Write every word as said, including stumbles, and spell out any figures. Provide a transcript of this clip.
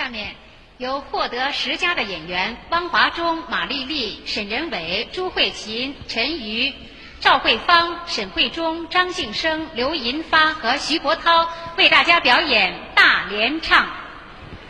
下面由获得十佳的演员汪华忠、马丽丽、沈仁伟、朱慧琴、陈瑜、赵慧芳、沈慧忠、张晋生、刘银发和徐国涛为大家表演大联唱。